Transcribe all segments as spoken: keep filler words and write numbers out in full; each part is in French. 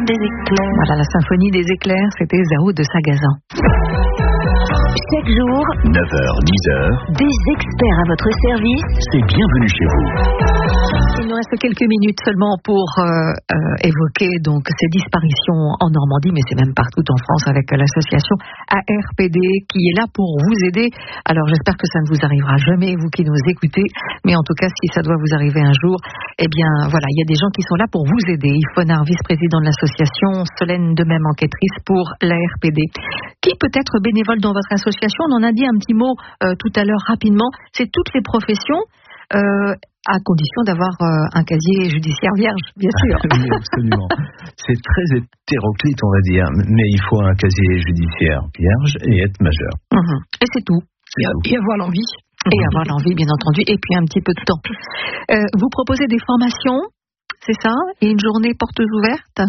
des éclairs. Voilà, la symphonie des éclairs, c'était Zao de Sagazan. Chaque jour, neuf heures dix heures, des experts à votre service. C'est bienvenue chez vous. Il nous reste quelques minutes seulement pour euh, euh, évoquer donc ces disparitions en Normandie, mais c'est même partout en France avec l'association A R P D qui est là pour vous aider. Alors j'espère que ça ne vous arrivera jamais, vous qui nous écoutez, mais en tout cas si ça doit vous arriver un jour, eh bien voilà, il y a des gens qui sont là pour vous aider. Yves Fonard, vice-président de l'association, Solène de même enquêtrice pour l'A R P D. Qui peut être bénévole dans votre association? On en a dit un petit mot euh, tout à l'heure rapidement, c'est toutes les professions. Euh, à condition d'avoir euh, un casier judiciaire vierge, bien sûr. Oui, absolument. C'est très hétéroclite, on va dire, mais il faut un casier judiciaire vierge et être majeur. Mmh. Et c'est tout. Et, et avoir l'envie. Et mmh. avoir l'envie, bien entendu, et puis un petit peu de temps. Euh, vous proposez des formations, c'est ça? Et une journée portes ouvertes?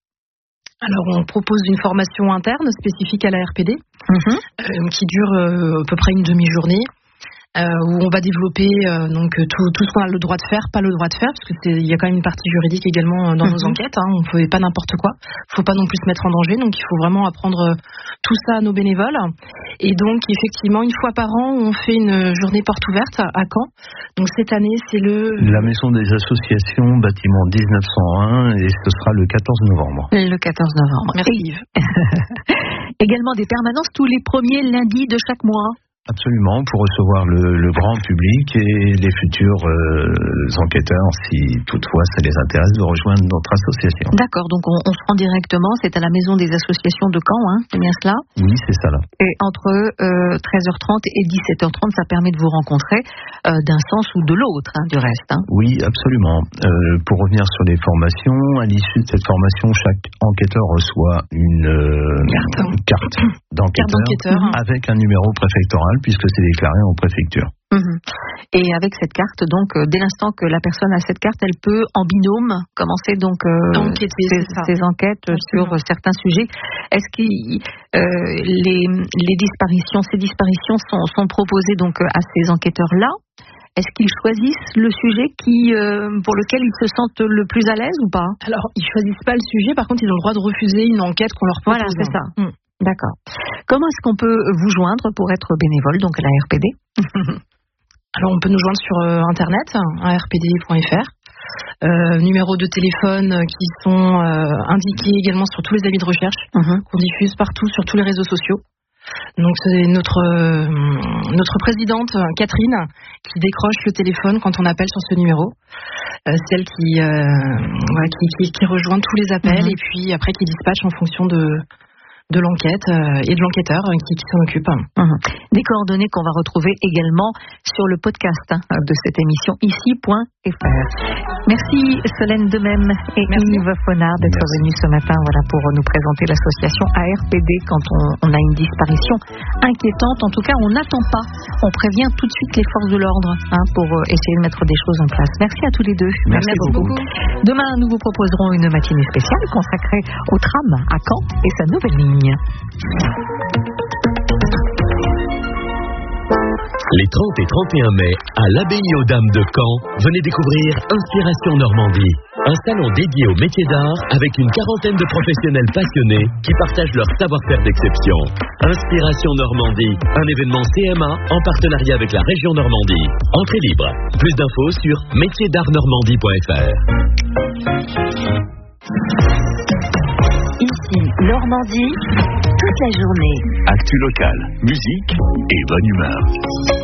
Alors, on propose une formation interne spécifique à l'A R P D, mmh. euh, qui dure euh, à peu près une demi-journée. Euh, où on va développer euh, donc tout, tout ce qu'on a le droit de faire, pas le droit de faire, parce que c'est, il y a quand même une partie juridique également dans mm-hmm. nos enquêtes. Hein, on ne fait pas n'importe quoi. Il ne faut pas non plus se mettre en danger, donc il faut vraiment apprendre tout ça à nos bénévoles. Et donc effectivement, une fois par an, on fait une journée porte ouverte à Caen. Donc cette année, c'est le la maison des associations, bâtiment dix-neuf cent un, et ce sera le quatorze novembre. Le quatorze novembre. Merci. Également des permanences tous les premiers lundis de chaque mois. Absolument, pour recevoir le, le grand public et les futurs euh, enquêteurs, si toutefois ça les intéresse, de rejoindre notre association. D'accord, donc on, on se rend directement, c'est à la maison des associations de Caen, hein, c'est bien cela? Oui, c'est ça là. Et entre euh, treize heures trente et dix-sept heures trente, ça permet de vous rencontrer euh, d'un sens ou de l'autre, hein, du reste. Hein. Oui, absolument. Euh, pour revenir sur les formations, à l'issue de cette formation, chaque enquêteur reçoit une euh, carte, carte d'enquêteur, carte d'enquêteur avec un numéro préfectoral, puisque c'est déclaré en préfecture. Mmh. Et avec cette carte, donc, euh, dès l'instant que la personne a cette carte, elle peut, en binôme, commencer donc euh, Enquêter, ses, ses enquêtes Absolument. Sur certains sujets. Est-ce que euh, les, les disparitions, ces disparitions sont, sont proposées donc à ces enquêteurs-là? Est-ce qu'ils choisissent le sujet qui, euh, pour lequel ils se sentent le plus à l'aise ou pas? Alors, ils choisissent pas le sujet, par contre, ils ont le droit de refuser une enquête qu'on leur propose. Voilà, c'est ça. Mmh. D'accord. Comment est-ce qu'on peut vous joindre pour être bénévole, donc à l'A R P D? Alors, on peut nous joindre sur euh, Internet, a r p d point f r. Euh, numéros de téléphone qui sont euh, indiqués également sur tous les avis de recherche, uh-huh. qu'on diffuse partout sur tous les réseaux sociaux. Donc, c'est notre, euh, notre présidente, Catherine, qui décroche le téléphone quand on appelle sur ce numéro. Euh, c'est elle qui, euh, ouais, qui, qui, qui rejoint tous les appels uh-huh. et puis après qui dispatche en fonction de... de l'enquête euh, et de l'enquêteur euh, qui, qui s'en occupe. Mmh. Des coordonnées qu'on va retrouver également sur le podcast hein, de cette émission ici point f r. Merci Solène de même et Merci. Yves Fonard d'être venus ce matin voilà, pour nous présenter l'association A R P D quand on, on a une disparition inquiétante. En tout cas, on n'attend pas. On prévient tout de suite les forces de l'ordre hein, pour euh, essayer de mettre des choses en place. Merci à tous les deux. Merci, Merci beaucoup. beaucoup. Demain, nous vous proposerons une matinée spéciale consacrée au tram à Caen et sa nouvelle ligne. Les trente et trente et un mai, à l'Abbaye aux Dames de Caen, venez découvrir Inspiration Normandie, un salon dédié aux métiers d'art avec une quarantaine de professionnels passionnés qui partagent leur savoir-faire d'exception. Inspiration Normandie, un événement C M A en partenariat avec la région Normandie. Entrée libre. Plus d'infos sur métiers d'art normandie point f r. Ici, Normandie, toute la journée. Actu local, musique et bonne humeur.